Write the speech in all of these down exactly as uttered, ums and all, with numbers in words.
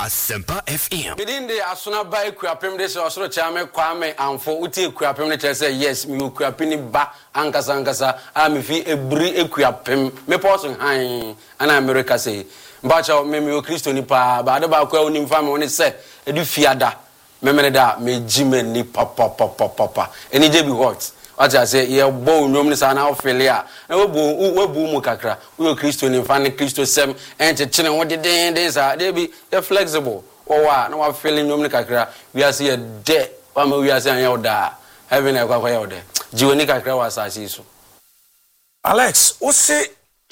Asempa F M. Within the Asuna by Kuapim, this also Chame Kwame and for Uti Kuapim, they say yes, me Kuapini ba Ankasa Ankasa, I'm if a bri equapim, me person high, and America say, Bacha me me Christo nipa, but about Quonim family when it said, Edu Fiada, Memeda, me Jimmy ni papa papa papa, any day be what. What I say, yeah, bow numbers are now failure. No boom, we boom kakra. We Christo ni fan Christo sem, and the children what the days are, they be flexible. Oh, wow, no one feeling numbers kakra. We are see a day, one we are saying out there, having a quack out there. Juani kakra was I see so. Alex, what say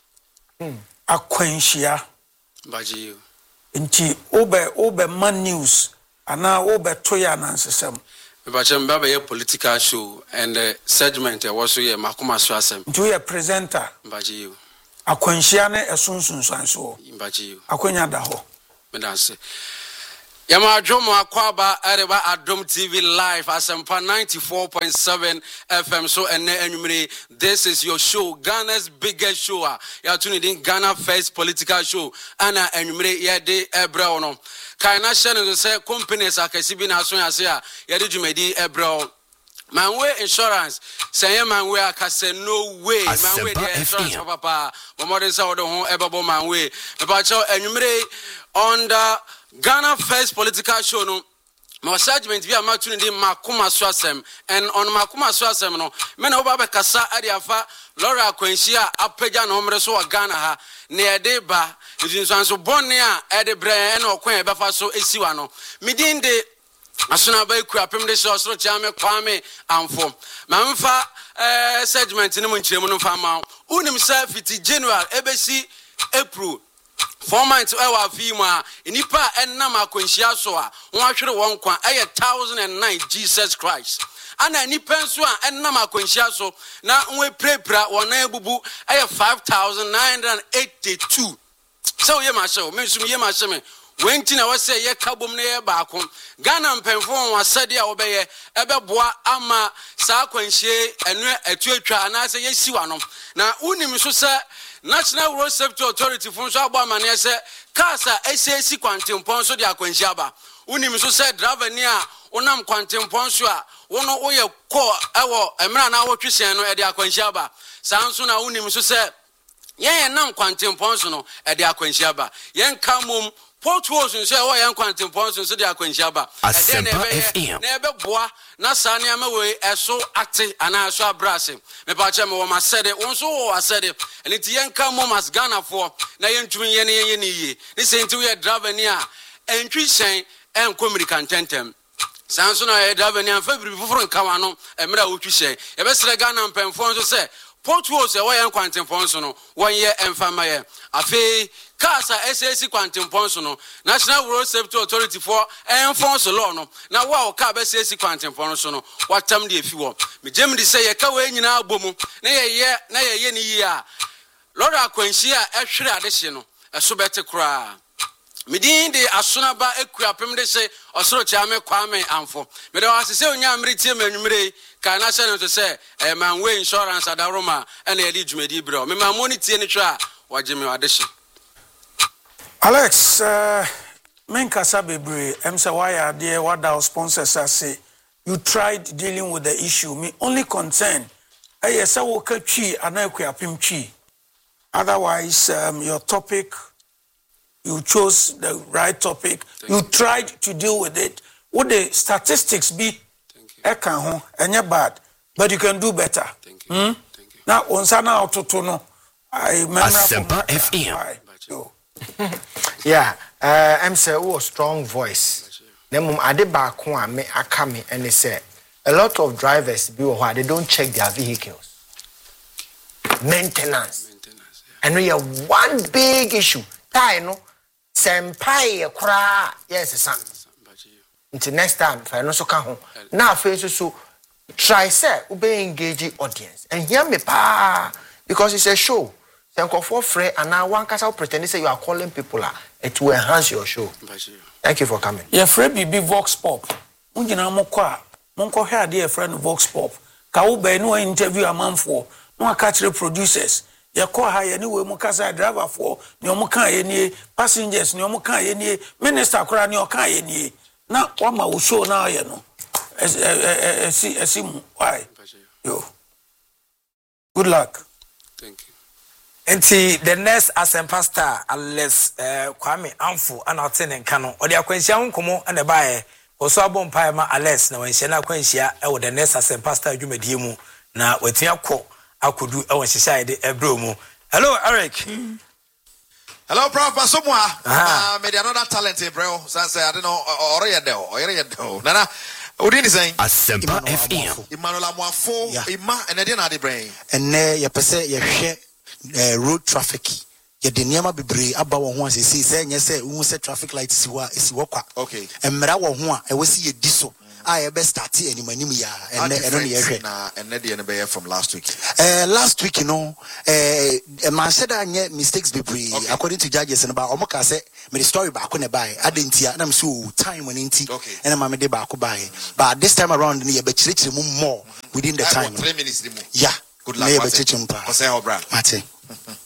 a quenchia? Baji, Inti obe obe man news, and now obe toya nansesem. But I'm a political show and the segment was here, Makuma Swasem. Do you a presenter? Baji, a quenchiane a sun sun so. Baji, a quenya daho. Medanse. Yama Jomo Akwaba Areba Adom T V live Asempa ninety-four point seven F M. So and this is your show, Ghana's biggest show. You are tuning in Ghana First Political Show. Anna and ya de Ebrono. Kaina Shannon say companies are Kasibi Nason Asia, Yadijumedi Ebro. Manway Insurance, say Manway Akase, no way, Manway the insurance for Papa, but more than so the home Ebabo Manway. About your enumerate under Ghana First Political Show. No, my segment via Martin Makuma Swasem, and on Makuma Swasem, no, men over Kasa Adiafa, Laura Quenchia, Apejan Homereso, Ghana, near Deba, is in Sanso Bonia, Edebre, or Quen Bafaso, Esiwano. Midin de Asuna Bay Kuapim de Sosro Chame Kwame and for Mamfa segment in the Munchemon Fama, Unim Safety General, A B C, April. Four months our Fima, Inipa and Nama Quenchia Soa, one should one quan, a thousand and nine Jesus Christ. And a Nipensua and Nama Quenchia so now we pray pra one bubu, a five thousand nine hundred eighty two. So Yema show, Miss Yema Sheme. When Tina was say, Ye Kabum near Bakum, Ghana and Penfon was said, Ya obey, Ebeboa, Ama, Sa Quenchie, and a Tuatra, and I say, Yes, you are no. Now, Unim say, National Road Safety Authority from Shabama say, Casa S A C Quantum Ponso de Aquenjaba. Unim said, Dravania, Unam Quantum Ponsua, one of your core, our Emran, our Christian at the Aquenjaba. Sansuna Unim said, Yan Nam Quantum Ponsono at the Aquenjaba. Yan Kamum. Port was and say, oh, I am quantum points and so they are Quenchaba. And then never boa, Nasani am away as so active and I saw brassing. Me Pachama was said it once, oh, I said it, and it's young come as Ghana for Nayan to me any ye. This ain't to a driver near entry saying and comedy contentem. Sansona a driver near February before Kawano and Mera Uchi. A best Ghana and Penfon to say, Port was a way and quantum points one year and family. A fee. Casa S A C Quantum Ponsono, National Road Safety Authority for enforce law. Now, wow, Cab S A C Quantum Ponsono, what time do you want? Me Jimmy say a coway in our boom, nay, yeah, nay, any year. Laura Quenchia, actually additional, a so better cry. Midin de Asunaba Equapim de say, or so Chame Kwame and for. But I say, Yamri Tim and Mure, can I send to say, a man way insurance at Aroma and a lead Medibro. Me my money tin try, what Jimmy audition. Alex, uh, Menkasa Bebre, M S Y R D, what our sponsors say, you tried dealing with the issue. Me only concern, I say, okay, chi, and I quit chi. Otherwise, um, your topic, you chose the right topic. Thank you, you tried to deal with it. Would the statistics be eka and you're bad, but you can do better. Thank you. Hmm? Thank you. Now, on Sana Autotono, I remember F M. Yeah, uh, I'm say oh strong voice. Nemum ade ba ko a me aka me and they say a lot of drivers be who they don't check their vehicles. Maintenance. Maintenance. Yeah. And we have one big issue. Tai no senpai kra yes san. Until next time if I no so ka ho. Na face so try say ube engage audience. And hear me pa because it's a show. For free and now one can pretend to say you are calling people uh, it will enhance your show. Thank you for coming. Yeah, Fred B B Vox Pop. Unjina mokwa. Monko here dear friend Vox Pop. Ka ube no interview a man for. No catch the producers. ye ko ha ye ni we mu kasa driver for ni omo kan ye ni passengers ni omo kan ye ni minister kora ni o kan ye ni na wa ma wo show na ye no esi esi mu why yo good luck. Thank you. And see the next Asempa star unless uh, Kwame Amfu and Alten and Cano or the Aquentia Uncomo and the buyer also abon Pima Ales now when Shana Quentia or the next Asempa star you made him now with your co I could do our society a bromo. Hello, Eric. Mm. Hello, Prof. Asomwa. Ah, maybe another talented bro. Since I don't know, or you do, or you do. Nana, what did you say? Asempa F M. Emmanuel Amwafo, Ima, and I didn't have the brain. And ne, ya pese ya share road traffic. Ya de niyama bebre aba wo ho asese se nye se wo se traffic light si wa esi wo kwa. Okay. Emra wo ho a e wo si ye diso. Ah, ya be start animanim ya. And e no ne ye hwe. Na and the end be from last week. Eh last week you know, eh man said anye mistakes bebre according to judges and about omoka say me the story back on the buy. Adentia na me so time when inti. And ma me de back buy. But this time around ni ye be chirichiri mu more within the time. three minutes. Yeah. Good luck. Me be chirichiri mpa. Ose obra. Mate.